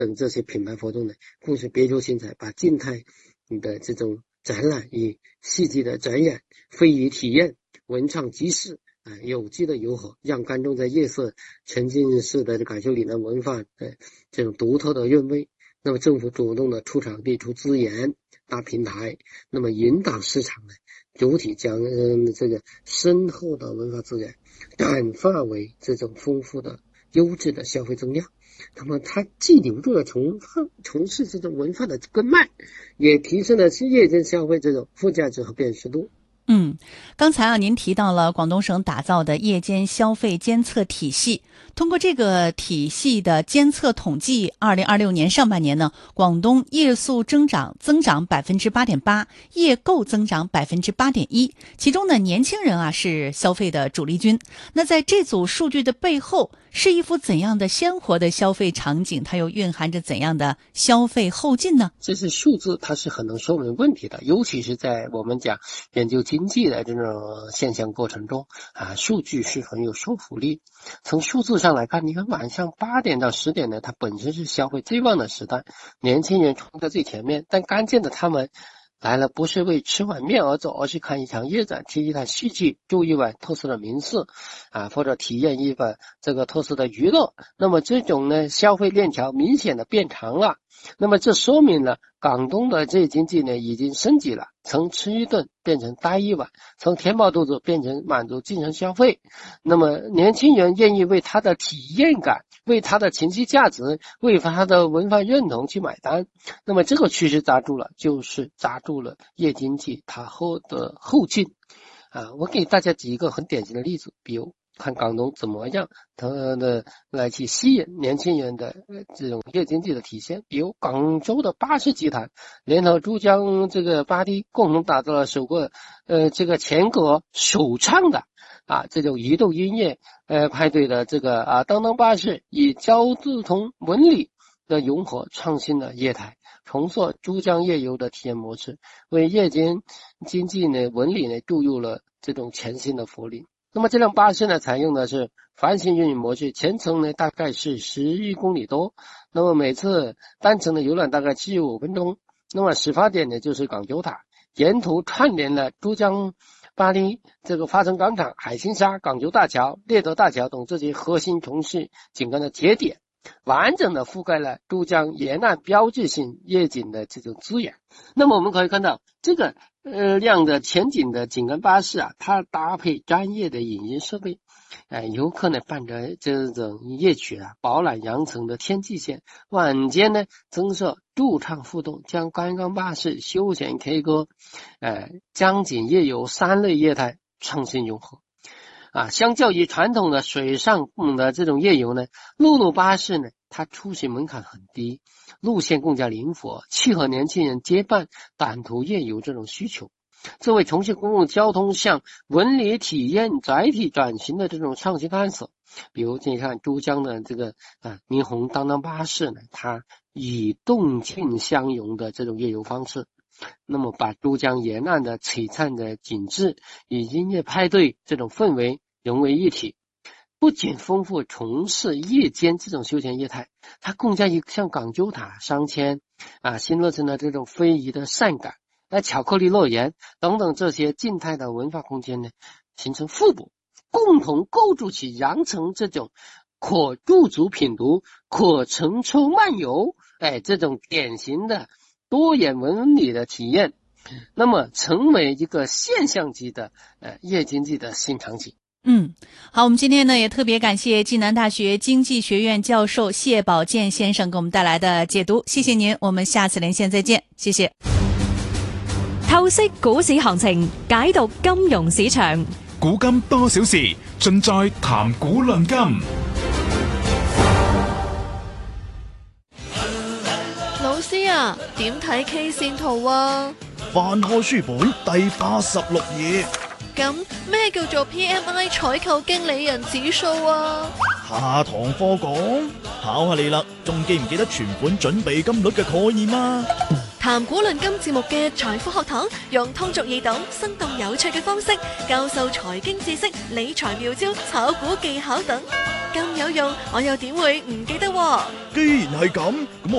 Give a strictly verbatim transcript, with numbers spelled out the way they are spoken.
等这些品牌活动呢，共同别出心裁，把静态的这种展览与戏剧的展演、非遗体验、文创集市啊、呃，有机的糅合，让观众在夜色沉浸式的感受岭南文化的这种独特的韵味。那么政府主动的出场地、出资源、搭平台，那么引导市场呢，主体将、呃、这个深厚的文化资源转化为这种丰富的优质的消费增量。那么它既留住了从从事这种文化的根脉，也提升了夜间消费这种附加值和辨识度。 嗯，刚才啊，您提到了广东省打造的夜间消费监测体系。通过这个体系的监测统计，二零二六年上半年呢，广东夜宿增长增长百分之八点八，夜购增长百分之八点一。其中呢，年轻人啊是消费的主力军。那在这组数据的背后，是一幅怎样的鲜活的消费场景？它又蕴含着怎样的消费后劲呢？ 这些数字它是很能说明问题的，尤其是在我们讲研究经济的这种现象过程中啊，数据是很有说服力。从数字上来看，你看晚上八点到十点呢，它本身是消费最旺的时代，年轻人冲在最前面，但关键的他们来了不是为吃碗面而走，而是看一场夜展，听一场戏剧，住一晚特色的民宿啊，或者体验一晚这个特色的娱乐。那么这种呢，消费链条明显的变长了。那么这说明了广东的这经济呢已经升级了，从吃一顿变成待一晚，从填饱肚子变成满足精神消费。那么年轻人愿意为他的体验感、为他的情绪价值、为他的文化认同去买单。那么这个趋势扎住了，就是扎住了夜经济它后的后劲啊。我给大家举一个很典型的例子，比如看广东怎么样它的来去吸引年轻人的这种夜经济的体现。比如广州的巴士集团联合珠江这个巴的共同打造了首个呃这个全国首创的啊这种移动音乐呃派对的这个啊当当巴士，以交通文旅的融合创新的业态，重塑珠江夜游的体验模式，为夜间经济呢文旅呢注入了这种全新的活力。那么这辆巴士呢，采用的是环形运营模式，全程呢大概是十一公里多，那么每次单程的游览大概七十五分钟。那么始发点呢就是港九塔，沿途串联了珠江巴黎这个发城广场、海心沙、港九大桥、猎德大桥等这些核心城市景观的节点，完整的覆盖了珠江沿岸标志性夜景的这种资源。那么我们可以看到这个呃辆的前景的景观巴士啊，它搭配专业的影音设备，呃游客呢伴着这种夜曲啊，饱览羊城的天际线，晚间呢增设驻唱互动，将观光巴士、休闲 K 歌、呃江景夜游三类业态创新融合。啊，相较于传统的水上的这种夜游呢，陆路巴士呢，它出行门槛很低，路线更加灵活，契合年轻人结伴短途夜游这种需求。这为重庆公共交通向文旅体验载体转型的这种创新探索。比如你看珠江的这个啊霓虹当当巴士呢，它以动静相融的这种夜游方式，那么把珠江沿岸的璀璨的景致与音乐派对这种氛围融为一体，不仅丰富从事夜间这种休闲业态，它更加以像港九塔、商圈啊、新乐城的这种非遗的善感、那巧克力乐园等等这些静态的文化空间呢，形成互补，共同构筑起羊城这种可驻足品读、可乘车漫游，哎，这种典型的多元文旅的体验，那么成为一个现象级的呃夜经济的新场景。 嗯，好，我们今天呢也特别感谢暨南大学经济学院教授谢宝健先生给我们带来的解读，谢谢您，我们下次连线再见，谢谢。 透析股市行情，解讀金融市場， 古今多少事，盡在談股論金。 老師啊，點睇 K 線圖啊？ 翻開書本第八十六頁。 咁咩叫做 P M I 採購經理人指數啊？ 下堂課講，考下你啦，仲記唔記得存款準備金率嘅概念啊？ 談股論金節目嘅財富學堂，用通俗易懂、生動有趣嘅方式教授財經知識、理財妙招、炒股技巧等。 咁有用，我又點會唔記得喎？ 既然係咁，咁